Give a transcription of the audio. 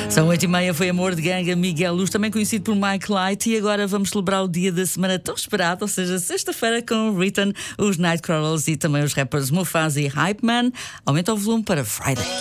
São 8h30, foi Amor de Ganga, Miguel Luz, também conhecido por Mike Light, e agora vamos celebrar o dia da semana tão esperado, ou seja, sexta-feira, com o Return, os Nightcrawlers e também os rappers Mufasa e Hype Man. Aumenta o volume para Friday.